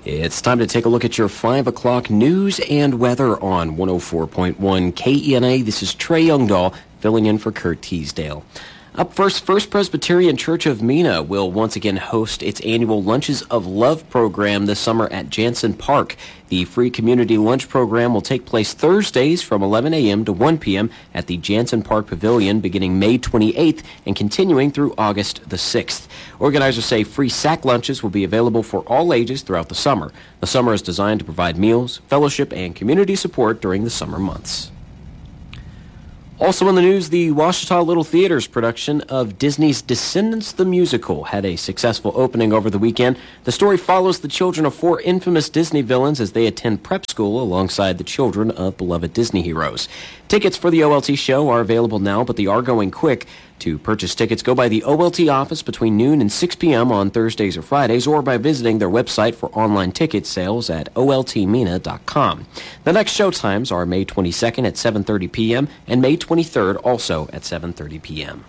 It's time to take a look at your 5 o'clock news and weather on 104.1 KENA. This is Trey Youngdahl filling in for Kurt Teasdale. Up first, First Presbyterian Church of Mena will once again host its annual Lunches of Love program this summer at Jansen Park. The free community lunch program will take place Thursdays from 11 a.m. to 1 p.m. at the Jansen Park Pavilion beginning May 28th and continuing through August the 6th. Organizers say free sack lunches will be available for all ages throughout the summer. The summer is designed to provide meals, fellowship, and community support during the summer months. Also in the news, the Ouachita Little Theater's production of Disney's Descendants the Musical had a successful opening over the weekend. The story follows the children of 4 infamous Disney villains as they attend prep school alongside the children of beloved Disney heroes. Tickets for the OLT show are available now, but they are going quick. To purchase tickets, go by the OLT office between noon and 6 p.m. on Thursdays or Fridays, or by visiting their website for online ticket sales at oltmena.com. The next show times are May 22nd at 7:30 p.m. and May 23rd also at 7:30 p.m.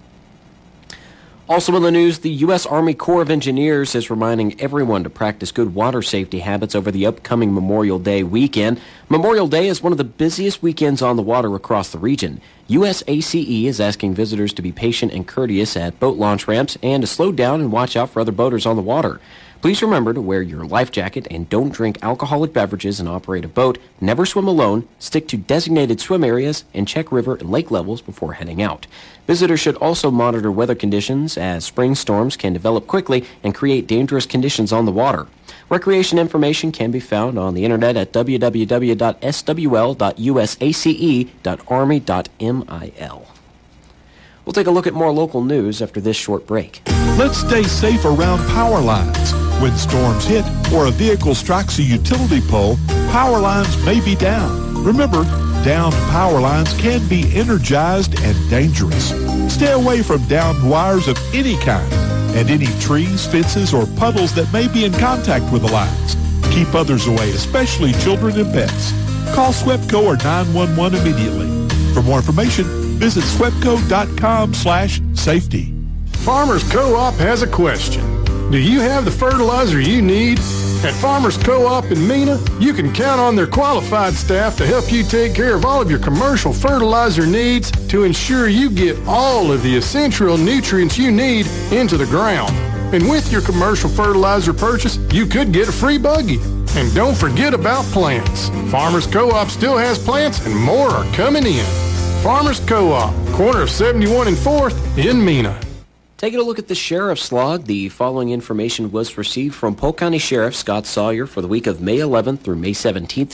Also in the news, the U.S. Army Corps of Engineers is reminding everyone to practice good water safety habits over the upcoming Memorial Day weekend. Memorial Day is one of the busiest weekends on the water across the region. USACE is asking visitors to be patient and courteous at boat launch ramps and to slow down and watch out for other boaters on the water. Please remember to wear your life jacket and don't drink alcoholic beverages and operate a boat. Never swim alone, stick to designated swim areas, and check river and lake levels before heading out. Visitors should also monitor weather conditions as spring storms can develop quickly and create dangerous conditions on the water. Recreation information can be found on the internet at www.swl.usace.army.mil. We'll take a look at more local news after this short break. Let's stay safe around power lines. When storms hit or a vehicle strikes a utility pole, power lines may be down. Remember, downed power lines can be energized and dangerous. Stay away from downed wires of any kind and any trees, fences, or puddles that may be in contact with the lines. Keep others away, especially children and pets. Call SWEPCO or 911 immediately. For more information, visit swepco.com/safety. Farmers Co-op has a question. Do you have the fertilizer you need? At Farmers Co-op in Mena, you can count on their qualified staff to help you take care of all of your commercial fertilizer needs to ensure you get all of the essential nutrients you need into the ground. And with your commercial fertilizer purchase, you could get a free buggy. And don't forget about plants. Farmers Co-op still has plants and more are coming in. Farmers Co-op, corner of 71 and 4th in Mena. Taking a look at the Sheriff's Log, the following information was received from Polk County Sheriff Scott Sawyer for the week of May 11th through May 17th,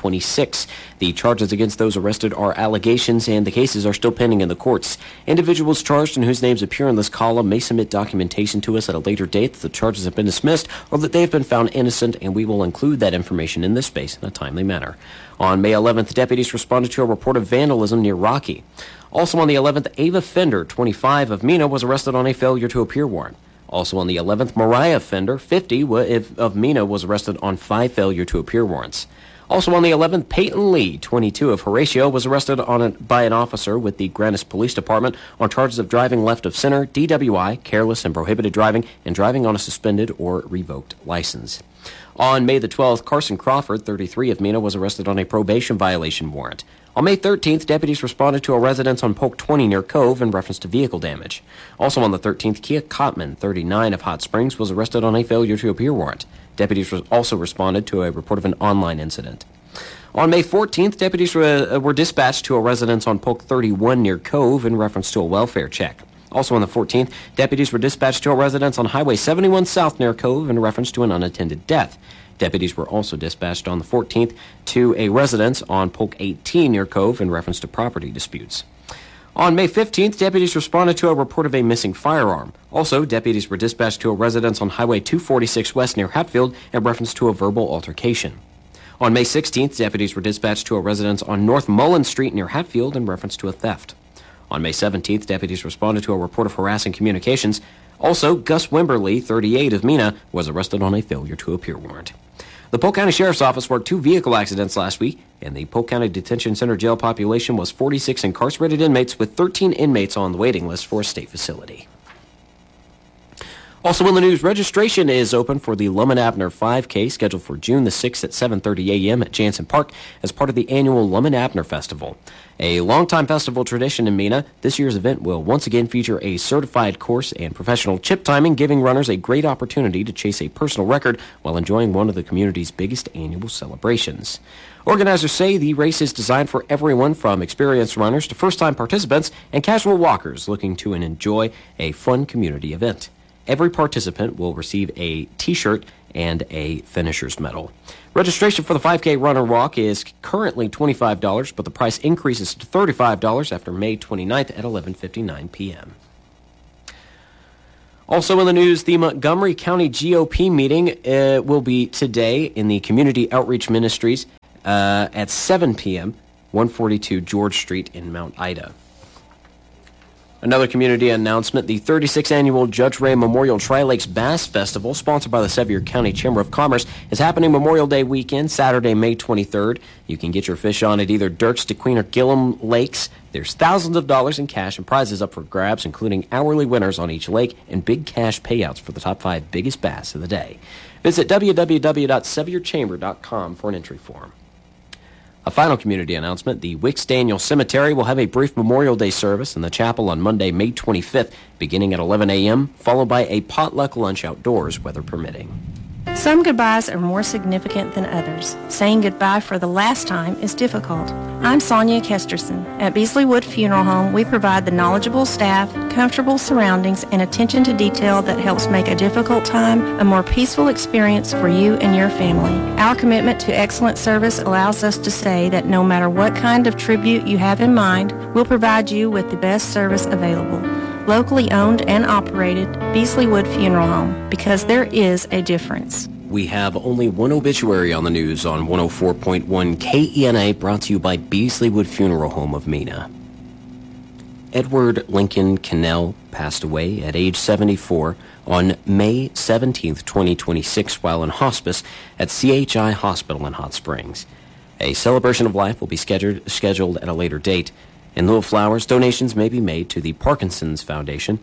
2026. The charges against those arrested are allegations, and the cases are still pending in the courts. Individuals charged and whose names appear in this column may submit documentation to us at a later date that the charges have been dismissed or that they have been found innocent, and we will include that information in this space in a timely manner. On May 11th, deputies responded to a report of vandalism near Rocky. Also on the 11th, Ava Fender, 25, of Mena, was arrested on a failure to appear warrant. Also on the 11th, Mariah Fender, 50, of Mena, was arrested on 5 failure to appear warrants. Also on the 11th, Peyton Lee, 22, of Horatio, was arrested by an officer with the Grannis Police Department on charges of driving left of center, DWI, careless and prohibited driving, and driving on a suspended or revoked license. On May the 12th, Carson Crawford, 33, of Mena, was arrested on a probation violation warrant. On May 13th, deputies responded to a residence on Polk 20 near Cove in reference to vehicle damage. Also on the 13th, Kia Cotman, 39, of Hot Springs, was arrested on a failure to appear warrant. Deputies also responded to a report of an online incident. On May 14th, deputies were dispatched to a residence on Polk 31 near Cove in reference to a welfare check. Also on the 14th, deputies were dispatched to a residence on Highway 71 South near Cove in reference to an unattended death. Deputies were also dispatched on the 14th to a residence on Polk 18 near Cove in reference to property disputes. On May 15th, deputies responded to a report of a missing firearm. Also, deputies were dispatched to a residence on Highway 246 West near Hatfield in reference to a verbal altercation. On May 16th, deputies were dispatched to a residence on North Mullen Street near Hatfield in reference to a theft. On May 17th, deputies responded to a report of harassing communications. Also, Gus Wimberly, 38, of Mena, was arrested on a failure to appear warrant. The Polk County Sheriff's Office worked 2 vehicle accidents last week, and the Polk County Detention Center jail population was 46 incarcerated inmates with 13 inmates on the waiting list for a state facility. Also in the news, registration is open for the Lum and Abner 5K, scheduled for June the 6th at 7:30 a.m. at Jansen Park as part of the annual Lum and Abner Festival. A longtime festival tradition in Mena, this year's event will once again feature a certified course and professional chip timing, giving runners a great opportunity to chase a personal record while enjoying one of the community's biggest annual celebrations. Organizers say the race is designed for everyone from experienced runners to first-time participants and casual walkers looking to enjoy a fun community event. Every participant will receive a T-shirt and a finisher's medal. Registration for the 5K Runner Walk is currently $25, but the price increases to $35 after May 29th at 11:59 p.m. Also in the news, the Montgomery County GOP meeting will be today in the Community Outreach Ministries at 7 p.m., 142 George Street in Mount Ida. Another community announcement, the 36th Annual Judge Ray Memorial Tri-Lakes Bass Festival, sponsored by the Sevier County Chamber of Commerce, is happening Memorial Day weekend, Saturday, May 23rd. You can get your fish on at either Dirks, DeQueen, or Gillum Lakes. There's thousands of dollars in cash and prizes up for grabs, including hourly winners on each lake and big cash payouts for the top 5 biggest bass of the day. Visit www.sevierchamber.com for an entry form. A final community announcement, the Wicks Daniel Cemetery will have a brief Memorial Day service in the chapel on Monday, May 25th, beginning at 11 a.m., followed by a potluck lunch outdoors, weather permitting. Some goodbyes are more significant than others. Saying goodbye for the last time is difficult. I'm Sonia Kesterson. At Beasley Wood Funeral Home, we provide the knowledgeable staff, comfortable surroundings, and attention to detail that helps make a difficult time a more peaceful experience for you and your family. Our commitment to excellent service allows us to say that no matter what kind of tribute you have in mind, we'll provide you with the best service available. Locally owned and operated, Beasley Wood Funeral Home, because there is a difference. We have only one obituary on the news on 104.1 KENA, brought to you by Beasley Wood Funeral Home of Mena. Edward Lincoln Cannell passed away at age 74 on May 17, 2026, while in hospice at CHI Hospital in Hot Springs. A celebration of life will be scheduled at a later date. In lieu of flowers, donations may be made to the Parkinson's Foundation,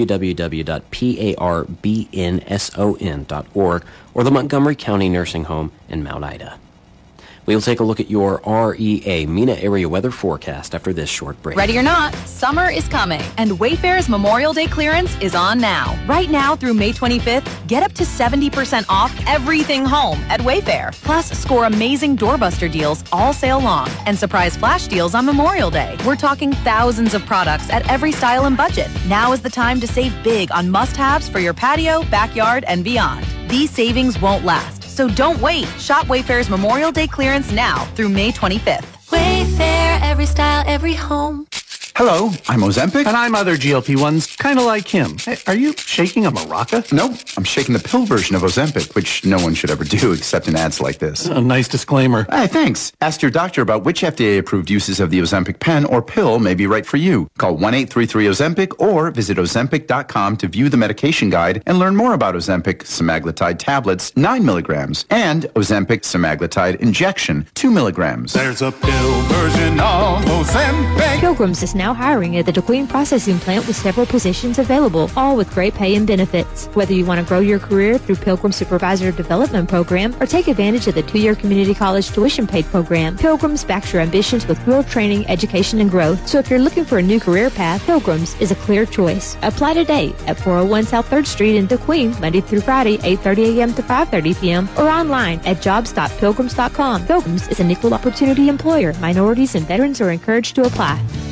www.parbnson.org, or the Montgomery County Nursing Home in Mount Ida. We'll take a look at your REA Mena area weather forecast after this short break. Ready or not, summer is coming, and Wayfair's Memorial Day clearance is on now. Right now through May 25th, get up to 70% off everything home at Wayfair. Plus, score amazing doorbuster deals all sale long and surprise flash deals on Memorial Day. We're talking thousands of products at every style and budget. Now is the time to save big on must-haves for your patio, backyard, and beyond. These savings won't last. So don't wait. Shop Wayfair's Memorial Day clearance now through May 25th. Wayfair, every style, every home. Hello, I'm Ozempic. And I'm other GLP-1s, kind of like him. Hey, are you shaking a maraca? No, I'm shaking the pill version of Ozempic, which no one should ever do except in ads like this. A nice disclaimer. Hey, thanks. Ask your doctor about which FDA-approved uses of the Ozempic pen or pill may be right for you. Call 1-833-OZEMPIC or visit Ozempic.com to view the medication guide and learn more about Ozempic semaglutide tablets, 9 milligrams, and Ozempic semaglutide injection, 2 milligrams. There's a pill version of Ozempic. Pilgrims is now hiring at the DeQueen Processing Plant with several positions available, all with great pay and benefits. Whether you want to grow your career through Pilgrim Supervisor Development Program or take advantage of the 2-year community college tuition paid program, Pilgrims backs your ambitions with real training, education, and growth. So if you're looking for a new career path, Pilgrims is a clear choice. Apply today at 401 South 3rd Street in DeQueen, Monday through Friday, 8:30 a.m. to 5:30 p.m. or online at jobs.pilgrims.com. Pilgrims is an equal opportunity employer. Minorities and veterans are encouraged to apply.